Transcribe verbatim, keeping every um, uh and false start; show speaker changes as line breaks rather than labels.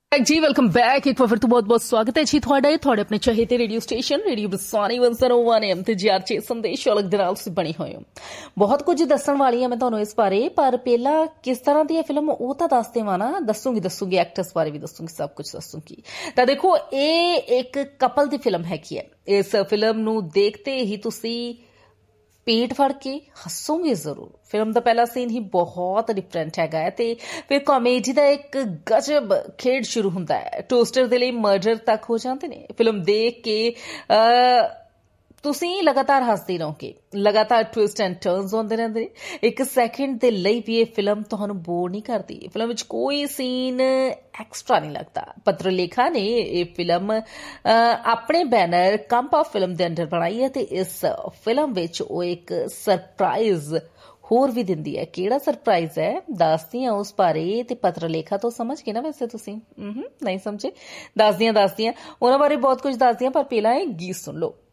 जी welcome back. एक बार फिर तो बहुत बहुत स्वागत है जी ਤੁਹਾਡਾ ਤੁਹਾਡੇ ਆਪਣੇ ਚਾਹੀਦੇ ਰੇਡੀਓ ਸਟੇਸ਼ਨ ਰੇਡੀਓ ਬਸਾਨੀ ਇੱਕ ਸੌ ਇੱਕ ਐਮ ਤੇ ਜੀਆਰਚੇ ਸੰਦੇਸ਼ ਅਲੱਗ ਦੇ ਨਾਲ ਤੁਸੀਂ ਬਣੀ ਹੋਏ ਹੋ। ਬਹੁਤ ਕੁਝ ਦੱਸਣ ਵਾਲੀ ਹਾਂ ਮੈਂ ਤੁਹਾਨੂੰ ਇਸ ਬਾਰੇ, ਪਰ ਪਹਿਲਾਂ ਕਿਸ ਤਰ੍ਹਾਂ ਦੀ ਹੈ ਫਿਲਮ ਉਹ ਤਾਂ ਦੱਸ ਦੇਵਾਂ ਨਾ। ਦੱਸੂਗੀ ਦੱਸੂਗੀ ਐਕਟਰਸ ਬਾਰੇ ਵੀ ਦੱਸੂਗੀ, ਸਭ ਕੁਝ ਦੱਸੂਗੀ। ਤਾਂ ਦੇਖੋ, ਇਹ ਇੱਕ ਕਪਲ ਦੀ ਫਿਲਮ ਹੈਗੀ ਹੈ। ਇਸ ਫਿਲਮ ਨੂੰ ਦੇਖਦੇ ਹੀ ਤੁਸੀਂ पेट फड़ के हसोगे जरूर। फिल्म का पहला सीन ही बहुत डिफरेंट हैगा है ते फिर कॉमेडी का एक गजब खेड शुरू होता है। टोस्टर के लिए मर्डर तक हो जाते ने। फिल्म देख के आ, ਤੁਸੀਂ ਲਗਾਤਾਰ ਹੱਸਦੇ ਰਹੋਗੇ। ਲਗਾਤਾਰ ਟਵਿਸਟ ਐਂਡ ਟਰਨਸ ਆਉਂਦੇ ਰਹਿੰਦੇ ਨੇ। ਇੱਕ ਸੈਕਿੰਡ ਦੇ ਲਈ ਵੀ ਇਹ ਫਿਲਮ ਤੁਹਾਨੂੰ ਬੋਰ ਨਹੀਂ ਕਰਦੀ। ਫਿਲਮ ਵਿੱਚ ਕੋਈ ਸੀਨ ਐਕਸਟਰਾ ਨਹੀਂ ਲੱਗਦਾ। ਪੱਤਰਲੇਖਾ ਨੇ ਇਹ ਫਿਲਮ ਆਪਣੇ ਬੈਨਰ ਕੰਪਾ ਫਿਲਮ ਦੇ ਅੰਡਰ ਬਣਾਈ ਹੈ ਤੇ ਇਸ ਫਿਲਮ ਵਿੱਚ ਉਹ ਇੱਕ ਸਰਪ੍ਰਾਈਜ਼ ਹੋਰ ਵੀ ਦਿੰਦੀ ਹੈ। ਕਿਹੜਾ ਸਰਪ੍ਰਾਈਜ਼ ਹੈ ਦੱਸਦੀ ਹਾਂ ਉਸ ਬਾਰੇ। ਤੇ ਪੱਤਰਲੇਖਾ ਤੋਂ ਸਮਝ ਗਏ ਨਾ ਵੈਸੇ ਤੁਸੀਂ? ਨਹੀਂ ਸਮਝੇ? ਦੱਸਦੀਆਂ ਦੱਸਦੀਆਂ ਉਹਨਾਂ ਬਾਰੇ ਬਹੁਤ ਕੁਝ ਦੱਸਦੀਆਂ, ਪਰ ਪਹਿਲਾਂ ਇਹ ਗੀਤ ਸੁਣ ਲਓ।